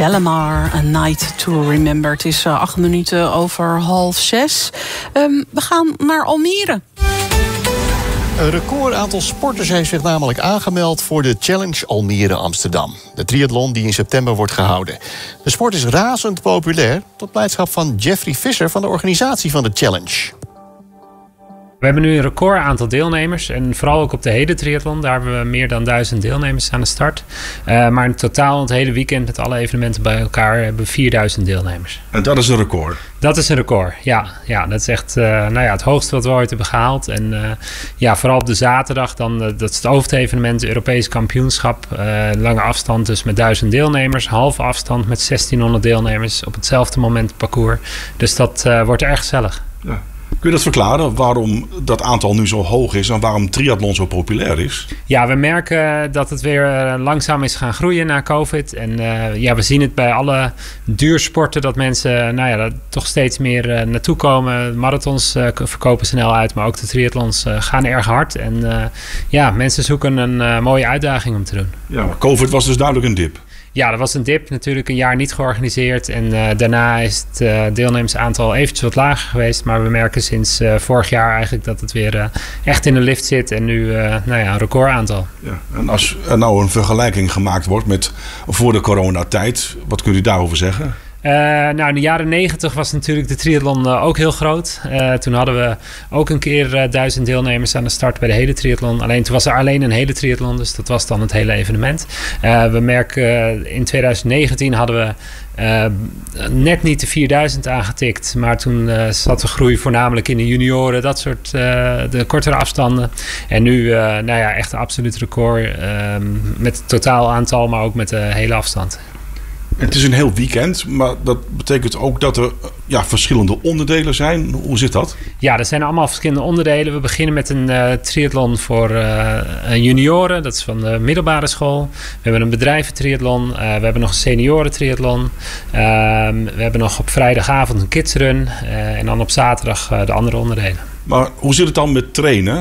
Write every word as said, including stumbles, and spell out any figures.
Shalimar, A Night to Remember. Het is uh, acht minuten over half zes. Um, we gaan naar Almere. Een record aantal sporters heeft zich namelijk aangemeld voor de Challenge Almere Amsterdam. De triathlon die in september wordt gehouden. De sport is razend populair, tot blijdschap van Jeffrey Visser van de organisatie van de Challenge. We hebben nu een record aantal deelnemers. En vooral ook op de hele triathlon. Daar hebben we meer dan duizend deelnemers aan de start. Uh, maar in totaal het hele weekend met alle evenementen bij elkaar hebben we vierduizend deelnemers. En dat is een record? Dat is een record, ja. ja dat is echt uh, nou ja, het hoogste wat we ooit hebben gehaald. En uh, ja, vooral op de zaterdag, dan, uh, dat is het hoofdevenement, Europees kampioenschap. Uh, lange afstand dus met duizend deelnemers. Halve afstand met zestienhonderd deelnemers op hetzelfde moment parcours. Dus dat uh, wordt erg gezellig. Ja. Kun je dat verklaren, waarom dat aantal nu zo hoog is en waarom triathlon zo populair is? Ja, we merken dat het weer langzaam is gaan groeien na COVID. En uh, ja, we zien het bij alle duursporten dat mensen nou ja, toch steeds meer uh, naartoe komen. Marathons uh, verkopen snel uit, maar ook de triathlons uh, gaan erg hard. En uh, ja, mensen zoeken een uh, mooie uitdaging om te doen. Ja, maar COVID was dus duidelijk een dip. Ja, dat was een dip. Natuurlijk een jaar niet georganiseerd. En uh, daarna is het uh, deelnemersaantal eventjes wat lager geweest. Maar we merken sinds uh, vorig jaar eigenlijk dat het weer uh, echt in de lift zit. En nu uh, nou ja, een recordaantal. Ja, en als er nou een vergelijking gemaakt wordt met voor de coronatijd, wat kunt u daarover zeggen? Uh, nou, in de jaren negentig was natuurlijk de triathlon uh, ook heel groot. Uh, toen hadden we ook een keer uh, duizend deelnemers aan de start bij de hele triathlon. Alleen toen was er alleen een hele triathlon, dus dat was dan het hele evenement. Uh, we merken uh, in twintig negentien hadden we uh, net niet de vierduizend aangetikt. Maar toen uh, zat de groei voornamelijk in de junioren, dat soort uh, de kortere afstanden. En nu uh, nou ja, echt een absoluut record uh, met het totaal aantal, maar ook met de hele afstand. Het is een heel weekend, maar dat betekent ook dat er ja, verschillende onderdelen zijn. Hoe zit dat? Ja, er zijn allemaal verschillende onderdelen. We beginnen met een uh, triathlon voor uh, junioren. Dat is van de middelbare school. We hebben een bedrijventriathlon. Uh, we hebben nog een seniorentriathlon. Uh, we hebben nog op vrijdagavond een kidsrun. Uh, en dan op zaterdag uh, de andere onderdelen. Maar hoe zit het dan met trainen?